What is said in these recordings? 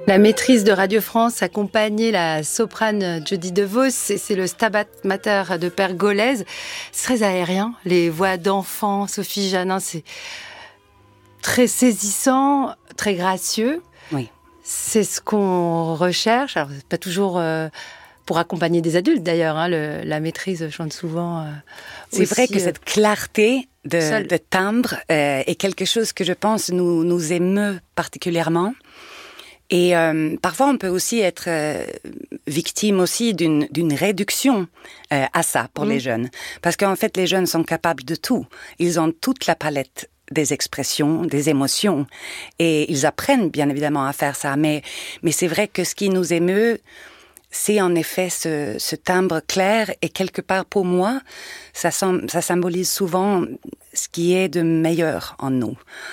La maîtrise de Radio France accompagnait la soprane Jody DeVos, c'est le Stabat Mater de Pergolèse. C'est très aérien, les voix d'enfants, Sophie Janin, c'est très saisissant, très gracieux. Oui. C'est ce qu'on recherche. Alors, c'est pas toujours pour accompagner des adultes d'ailleurs. La maîtrise chante souvent. C'est aussi, vrai que cette clarté seul. de timbre est quelque chose que je pense nous émeut particulièrement. Et parfois, on peut aussi être victime aussi d'une réduction à ça pour les jeunes. Parce qu'en fait, les jeunes sont capables de tout. Ils ont toute la palette des expressions, des émotions. Et ils apprennent bien évidemment à faire ça. Mais c'est vrai que ce qui nous émeut, c'est en effet ce timbre clair. Et quelque part, pour moi, ça symbolise souvent ce qui est de meilleur en nous.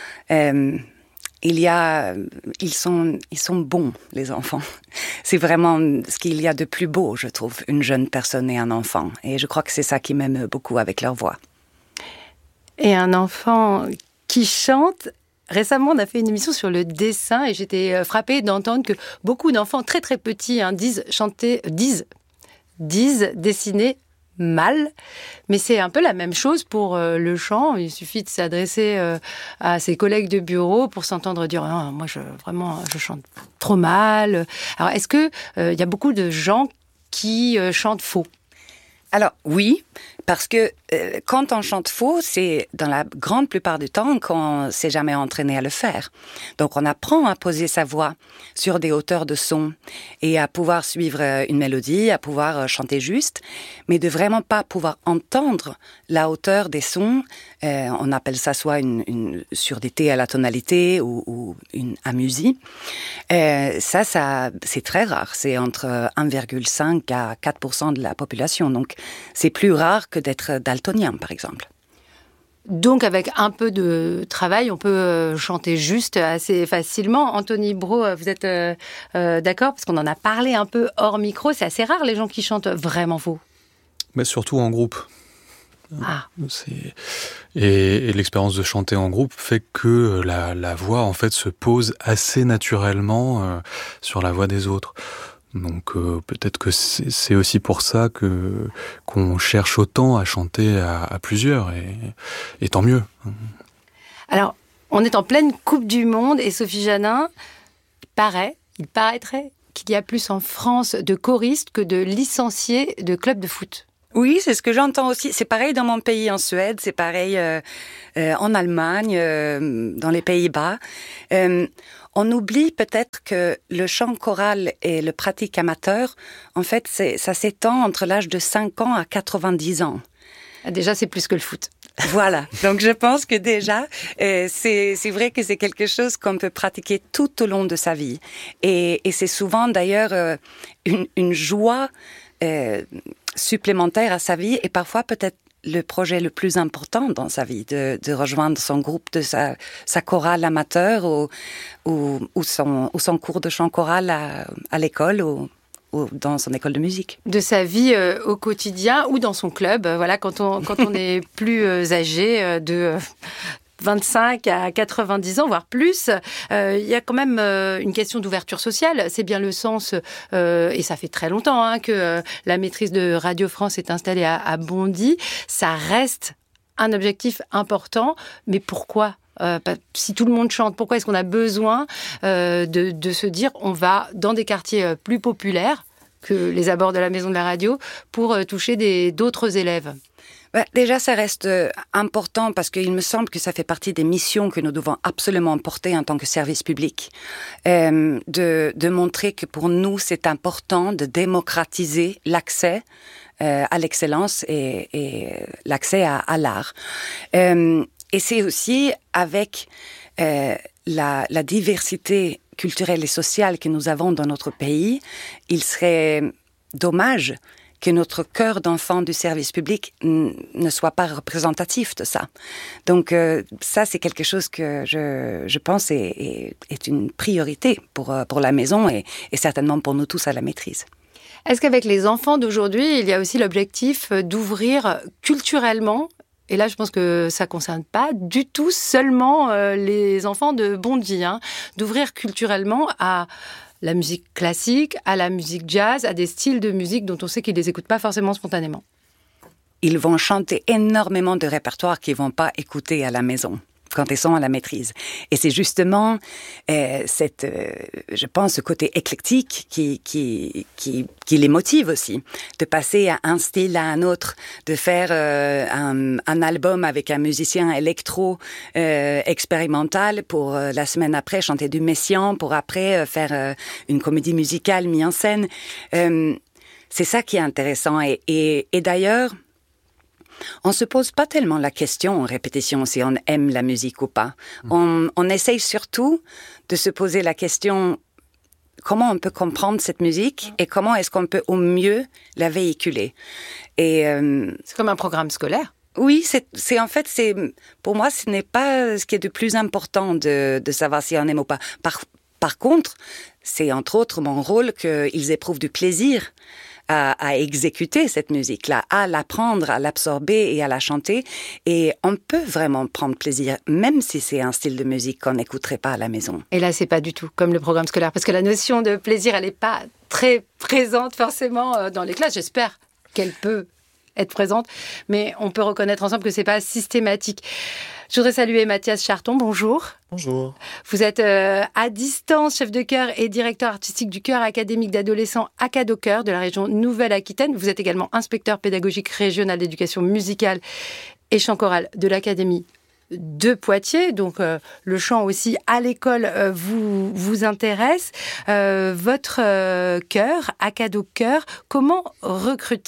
Ils sont bons, les enfants. C'est vraiment ce qu'il y a de plus beau, je trouve, une jeune personne et un enfant. Et je crois que c'est ça qui m'aime beaucoup avec leur voix. Et un enfant qui chante. Récemment, on a fait une émission sur le dessin et j'étais frappée d'entendre que beaucoup d'enfants très très petits disent dessiner mal, mais c'est un peu la même chose pour le chant. Il suffit de s'adresser à ses collègues de bureau pour s'entendre dire ah, moi je chante trop mal. Alors est-ce que il y a beaucoup de gens qui chantent faux? Alors oui, parce que quand on chante faux, c'est dans la grande plupart du temps qu'on s'est jamais entraîné à le faire. Donc on apprend à poser sa voix sur des hauteurs de son et à pouvoir suivre une mélodie, à pouvoir chanter juste, mais de vraiment pas pouvoir entendre la hauteur des sons. On appelle ça soit une surdité à la tonalité ou une amusie. Ça c'est très rare. C'est entre 1,5 à 4% de la population. Donc c'est plus rare que d'être daltonien, par exemple. Donc, avec un peu de travail, on peut chanter juste assez facilement. Anthony Braud, vous êtes d'accord? Parce qu'on en a parlé un peu hors micro. C'est assez rare, les gens qui chantent vraiment faux. Mais surtout en groupe. Ah. Et l'expérience de chanter en groupe fait que la voix, en fait, se pose assez naturellement sur la voix des autres. Donc peut-être que c'est aussi pour ça qu'on cherche autant à chanter à plusieurs, et tant mieux. Alors, on est en pleine Coupe du Monde, et Sophie Janin, il paraîtrait qu'il y a plus en France de choristes que de licenciés de clubs de foot. Oui, c'est ce que j'entends aussi. C'est pareil dans mon pays, en Suède, c'est pareil en Allemagne, dans les Pays-Bas. On oublie peut-être que le chant choral et le pratique amateur, en fait, ça s'étend entre l'âge de 5 ans à 90 ans. Déjà, c'est plus que le foot. Voilà. Donc, je pense que déjà, c'est vrai que c'est quelque chose qu'on peut pratiquer tout au long de sa vie. Et c'est souvent, d'ailleurs, une joie supplémentaire à sa vie et parfois peut-être le projet le plus important dans sa vie, de rejoindre son groupe, de sa chorale amateur ou son cours de chant choral à l'école ou dans son école de musique. De sa vie au quotidien ou dans son club. Voilà, quand on est plus âgé de 25 à 90 ans, voire plus, il y a quand même une question d'ouverture sociale. C'est bien le sens, et ça fait très longtemps que la maîtrise de Radio France est installée à Bondy. Ça reste un objectif important, mais pourquoi ? Si tout le monde chante, pourquoi est-ce qu'on a besoin de se dire on va dans des quartiers plus populaires que les abords de la maison de la radio pour toucher d'autres élèves ? Déjà, ça reste important parce qu'il me semble que ça fait partie des missions que nous devons absolument porter en tant que service public. De montrer que pour nous, c'est important de démocratiser l'accès à l'excellence et l'accès à l'art. Et c'est aussi avec la diversité culturelle et sociale que nous avons dans notre pays, il serait dommage que notre cœur d'enfant du service public ne soit pas représentatif de ça. Donc ça, c'est quelque chose que je pense est une priorité pour la maison et certainement pour nous tous à la maîtrise. Est-ce qu'avec les enfants d'aujourd'hui, il y a aussi l'objectif d'ouvrir culturellement Et là, je pense que ça ne concerne pas du tout seulement les enfants de Bondy, d'ouvrir culturellement à la musique classique, à la musique jazz, à des styles de musique dont on sait qu'ils ne les écoutent pas forcément spontanément. Ils vont chanter énormément de répertoires qu'ils ne vont pas écouter à la maison quand ils sont à la maîtrise. Et c'est justement je pense, ce côté éclectique qui les motive aussi, de passer à un style à un autre, de faire un album avec un musicien électro expérimental pour la semaine après chanter du Messiaen, pour après faire une comédie musicale mise en scène. C'est ça qui est intéressant. Et d'ailleurs, on se pose pas tellement la question en répétition si on aime la musique ou pas. On essaye surtout de se poser la question comment on peut comprendre cette musique et comment est-ce qu'on peut au mieux la véhiculer. Et c'est comme un programme scolaire. Oui, pour moi, ce n'est pas ce qui est de plus important de savoir si on aime ou pas. Par contre, c'est entre autres mon rôle qu'ils éprouvent du plaisir à exécuter cette musique-là, à l'apprendre, à l'absorber et à la chanter. Et on peut vraiment prendre plaisir, même si c'est un style de musique qu'on n'écouterait pas à la maison. Et là, c'est pas du tout comme le programme scolaire, parce que la notion de plaisir, elle n'est pas très présente forcément dans les classes. J'espère qu'elle peut être présente, mais on peut reconnaître ensemble que c'est pas systématique. Je voudrais saluer Mathias Charton, bonjour. Bonjour. Vous êtes à distance chef de chœur et directeur artistique du chœur académique d'adolescents Acado-Chœur de la région Nouvelle-Aquitaine. Vous êtes également inspecteur pédagogique régional d'éducation musicale et chant choral de l'Académie de Poitiers, donc le chant aussi à l'école vous intéresse. Votre chœur, Acado-Chœur, comment recrute-t-il ?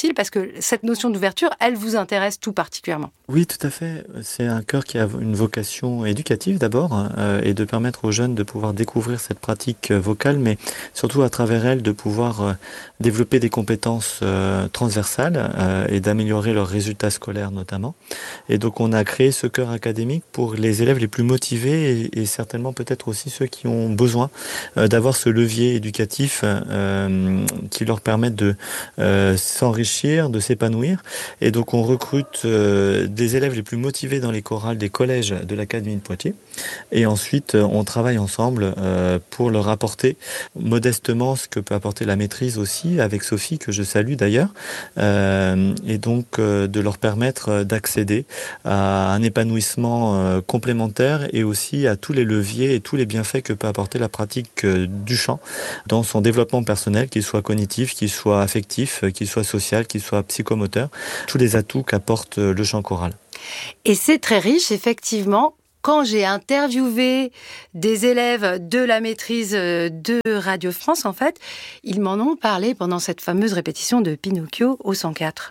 Parce que cette notion d'ouverture, elle vous intéresse tout particulièrement. Oui, tout à fait. C'est un chœur qui a une vocation éducative d'abord, et de permettre aux jeunes de pouvoir découvrir cette pratique vocale, mais surtout à travers elle de pouvoir développer des compétences transversales et d'améliorer leurs résultats scolaires notamment. Et donc on a créé ce chœur académique pour les élèves les plus motivés et certainement peut-être aussi ceux qui ont besoin d'avoir ce levier éducatif qui leur permette de s'enrichir, de s'épanouir. Et donc on recrute des élèves les plus motivés dans les chorales des collèges de l'Académie de Poitiers. Et ensuite, on travaille ensemble pour leur apporter modestement ce que peut apporter la maîtrise aussi, avec Sophie, que je salue d'ailleurs, et donc de leur permettre d'accéder à un épanouissement complémentaire et aussi à tous les leviers et tous les bienfaits que peut apporter la pratique du chant dans son développement personnel, qu'il soit cognitif, qu'il soit affectif, qu'il soit social, qu'il soit psychomoteur, tous les atouts qu'apporte le chant choral. Et c'est très riche, effectivement. Quand j'ai interviewé des élèves de la maîtrise de Radio France, en fait, ils m'en ont parlé pendant cette fameuse répétition de Pinocchio au 104.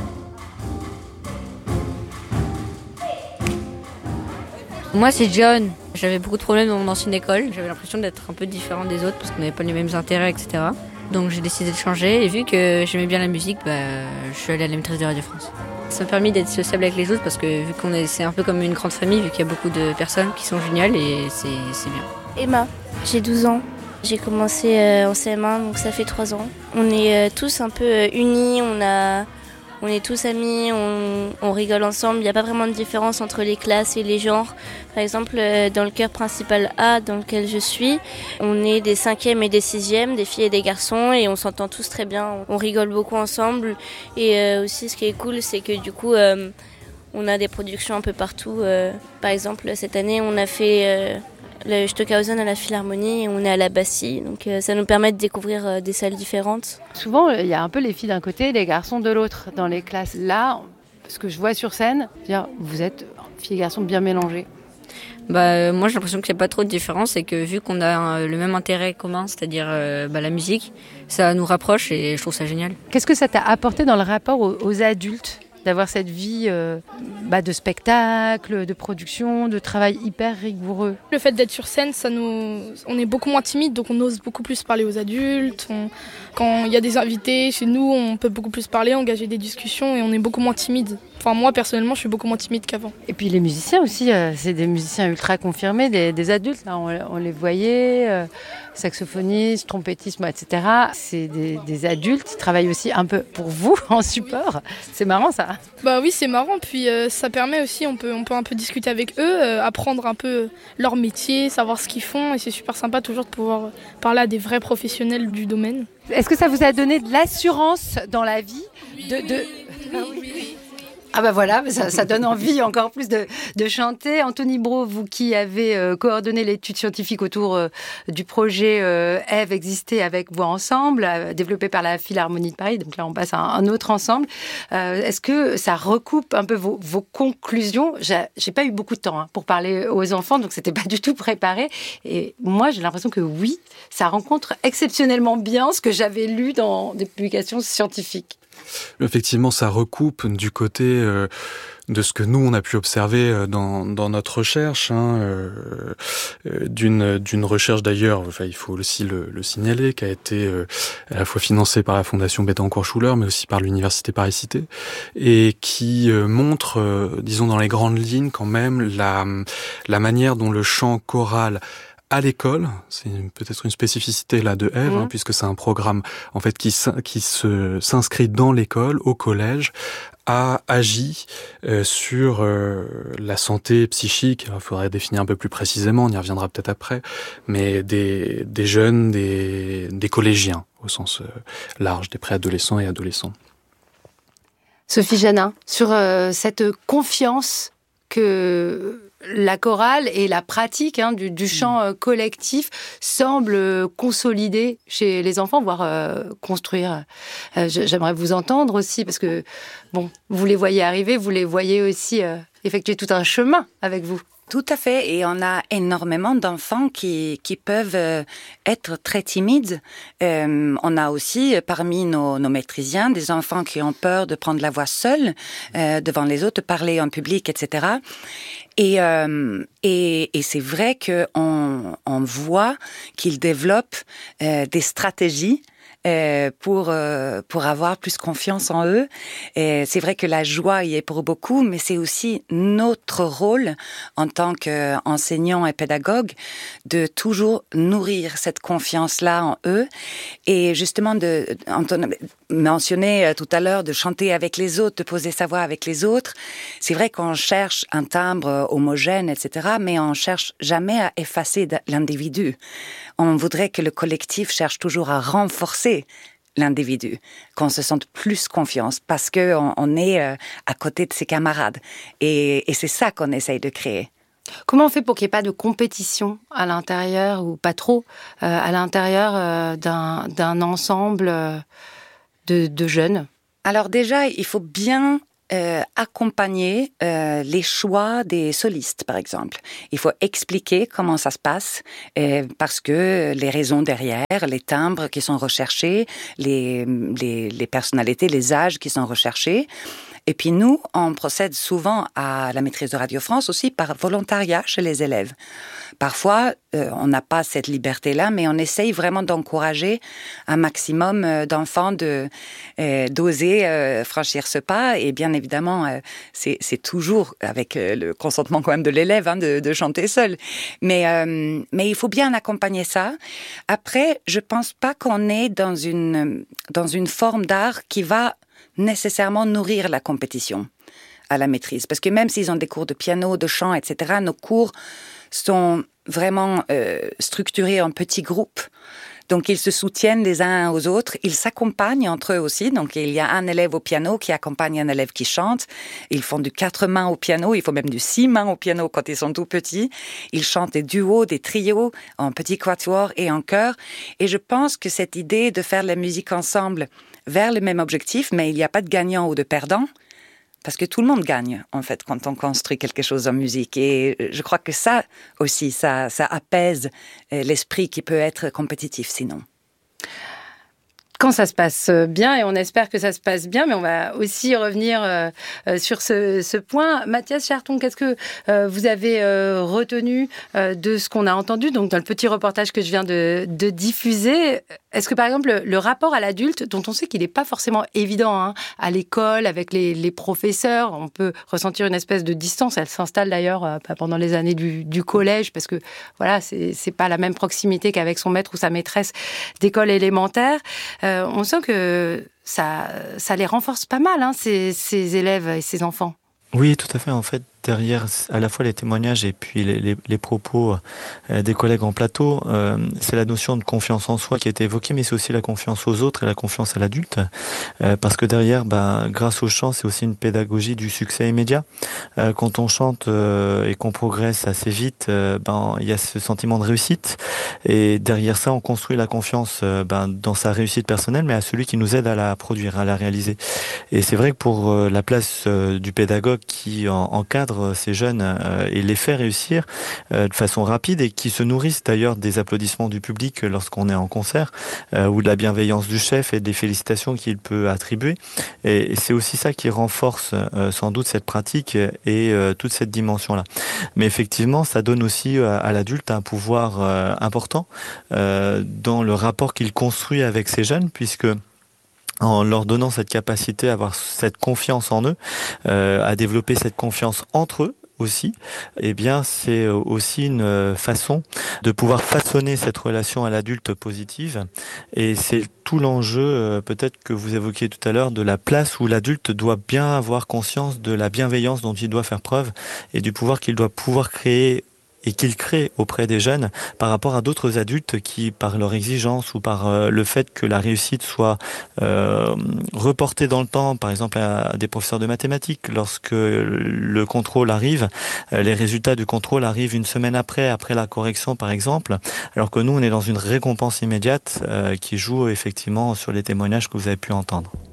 Moi, c'est John. J'avais beaucoup de problèmes dans mon ancienne école. J'avais l'impression d'être un peu différente des autres parce qu'on n'avait pas les mêmes intérêts, etc. Donc j'ai décidé de changer et vu que j'aimais bien la musique, je suis allée à la maîtrise de Radio France. Ça m'a permis d'être sociable avec les autres parce que vu c'est un peu comme une grande famille, vu qu'il y a beaucoup de personnes qui sont géniales et c'est bien. Emma, j'ai 12 ans. J'ai commencé en CM1, donc ça fait 3 ans. On est tous un peu unis, on est tous amis, on rigole ensemble. Il n'y a pas vraiment de différence entre les classes et les genres. Par exemple, dans le chœur principal A, dans lequel je suis, on est des 5e et des 6e, des filles et des garçons, et on s'entend tous très bien. On rigole beaucoup ensemble. Et aussi, ce qui est cool, c'est que du coup, on a des productions un peu partout. Par exemple, cette année, on a fait le Stockhausen à la Philharmonie et on est à la Bastille. Donc ça nous permet de découvrir des salles différentes. Souvent, il y a un peu les filles d'un côté et les garçons de l'autre dans les classes. Là, ce que je vois sur scène, vous êtes filles et garçons bien mélangés. Moi, j'ai l'impression qu'il n'y a pas trop de différence et que vu qu'on a le même intérêt commun, c'est-à-dire la musique, ça nous rapproche et je trouve ça génial. Qu'est-ce que ça t'a apporté dans le rapport aux adultes ? D'avoir cette vie de spectacle, de production, de travail hyper rigoureux. Le fait d'être sur scène, on est beaucoup moins timide, donc on ose beaucoup plus parler aux adultes. Quand il y a des invités chez nous, on peut beaucoup plus parler, engager des discussions et on est beaucoup moins timide. Enfin, moi, personnellement, je suis beaucoup moins timide qu'avant. Et puis les musiciens aussi, c'est des musiciens ultra confirmés, des adultes. Là, on les voyait, saxophonistes, trompettistes, etc. C'est des adultes qui travaillent aussi un peu pour vous en support. C'est marrant ça. Bah oui, c'est marrant. Puis ça permet aussi, on peut un peu discuter avec eux, apprendre un peu leur métier, savoir ce qu'ils font. Et c'est super sympa toujours de pouvoir parler à des vrais professionnels du domaine. Est-ce que ça vous a donné de l'assurance dans la vie Ah bah voilà, ça donne envie encore plus de chanter. Anthony Brault, vous qui avez coordonné l'étude scientifique autour du projet Ève exister avec Voix ensemble, développé par la Philharmonie de Paris, donc là on passe à un autre ensemble. Est-ce que ça recoupe un peu vos conclusions ? J'ai pas eu beaucoup de temps pour parler aux enfants, donc c'était pas du tout préparé. Et moi j'ai l'impression que oui, ça rencontre exceptionnellement bien ce que j'avais lu dans des publications scientifiques. Effectivement, ça recoupe du côté de ce que nous, on a pu observer dans notre recherche, d'une recherche d'ailleurs, enfin, il faut aussi le signaler, qui a été à la fois financée par la Fondation Bettencourt-Schuller, mais aussi par l'Université Paris-Cité, et qui montre, disons dans les grandes lignes quand même, la manière dont le chant choral à l'école, c'est peut-être une spécificité là de Ève, puisque c'est un programme en fait qui s'inscrit dans l'école, au collège, a agi sur la santé psychique. Il faudrait définir un peu plus précisément, on y reviendra peut-être après, mais des jeunes, des collégiens au sens large, des préadolescents et adolescents. Sophie Janin, sur cette confiance que la chorale et la pratique du chant collectif semblent consolider chez les enfants, voire construire. J'aimerais vous entendre aussi, parce que bon, vous les voyez arriver, vous les voyez aussi effectuer tout un chemin avec vous. Tout à fait, et on a énormément d'enfants qui peuvent être très timides. On a aussi parmi nos maîtrisiens des enfants qui ont peur de prendre la voix seuls devant les autres, de parler en public, etc. Et c'est vrai qu'on voit qu'ils développent des stratégies pour avoir plus confiance en eux. Et c'est vrai que la joie y est pour beaucoup, mais c'est aussi notre rôle en tant qu'enseignants et pédagogues de toujours nourrir cette confiance-là en eux. Et justement, Antoine mentionnait tout à l'heure de chanter avec les autres, de poser sa voix avec les autres. C'est vrai qu'on cherche un timbre homogène, etc., mais on cherche jamais à effacer l'individu. On voudrait que le collectif cherche toujours à renforcer l'individu, qu'on se sente plus confiance parce qu'on est à côté de ses camarades. Et c'est ça qu'on essaye de créer. Comment on fait pour qu'il n'y ait pas de compétition à l'intérieur, ou pas trop, à l'intérieur d'un ensemble de jeunes ? Alors déjà, il faut bien accompagner les choix des solistes, par exemple. Il faut expliquer comment ça se passe, parce que les raisons derrière, les timbres qui sont recherchés, les personnalités, les âges qui sont recherchés. Et puis nous, on procède souvent à la maîtrise de Radio France aussi par volontariat chez les élèves. Parfois, on n'a pas cette liberté-là, mais on essaye vraiment d'encourager un maximum d'enfants d'oser franchir ce pas. Et bien évidemment, c'est toujours avec le consentement quand même de l'élève de chanter seul. Mais il faut bien accompagner ça. Après, je pense pas qu'on est dans une forme d'art qui va nécessairement nourrir la compétition à la maîtrise. Parce que même s'ils ont des cours de piano, de chant, etc., nos cours sont vraiment structurés en petits groupes. Donc, ils se soutiennent les uns aux autres. Ils s'accompagnent entre eux aussi. Donc, il y a un élève au piano qui accompagne un élève qui chante. Ils font du 4 mains au piano. Il faut même du 6 mains au piano quand ils sont tout petits. Ils chantent des duos, des trios, en petits quatuors et en chœur. Et je pense que cette idée de faire la musique ensemble vers le même objectif, mais il n'y a pas de gagnant ou de perdant, parce que tout le monde gagne, en fait, quand on construit quelque chose en musique. Et je crois que ça aussi, ça apaise l'esprit qui peut être compétitif sinon. Quand ça se passe bien, et on espère que ça se passe bien, mais on va aussi revenir sur ce point. Mathias Charton, qu'est-ce que vous avez retenu de ce qu'on a entendu donc dans le petit reportage que je viens de diffuser ? Est-ce que, par exemple, le rapport à l'adulte, dont on sait qu'il n'est pas forcément évident à l'école, avec les professeurs, on peut ressentir une espèce de distance. Elle s'installe d'ailleurs pendant les années du collège, parce que voilà, c'est pas la même proximité qu'avec son maître ou sa maîtresse d'école élémentaire. On sent que ça les renforce pas mal, ces élèves et ces enfants. Oui, tout à fait. En fait, derrière à la fois les témoignages et puis les propos des collègues en plateau, c'est la notion de confiance en soi qui a été évoquée, mais c'est aussi la confiance aux autres et la confiance à l'adulte, parce que derrière, grâce au chant, c'est aussi une pédagogie du succès immédiat. Quand on chante et qu'on progresse assez vite, il y a ce sentiment de réussite, et derrière ça, on construit la confiance dans sa réussite personnelle, mais à celui qui nous aide à la produire, à la réaliser. Et c'est vrai que pour la place du pédagogue qui encadre ces jeunes et les fait réussir de façon rapide, et qui se nourrissent d'ailleurs des applaudissements du public lorsqu'on est en concert, ou de la bienveillance du chef et des félicitations qu'il peut attribuer. Et c'est aussi ça qui renforce sans doute cette pratique et toute cette dimension-là. Mais effectivement, ça donne aussi à l'adulte un pouvoir important dans le rapport qu'il construit avec ces jeunes, puisque en leur donnant cette capacité à avoir cette confiance en eux, à développer cette confiance entre eux aussi, eh bien c'est aussi une façon de pouvoir façonner cette relation à l'adulte positive. Et c'est tout l'enjeu, peut-être que vous évoquiez tout à l'heure, de la place où l'adulte doit bien avoir conscience de la bienveillance dont il doit faire preuve et du pouvoir qu'il doit pouvoir créer et qu'il crée auprès des jeunes par rapport à d'autres adultes qui, par leur exigence ou par le fait que la réussite soit reportée dans le temps, par exemple à des professeurs de mathématiques, lorsque le contrôle arrive, les résultats du contrôle arrivent une semaine après la correction par exemple, alors que nous on est dans une récompense immédiate qui joue effectivement sur les témoignages que vous avez pu entendre.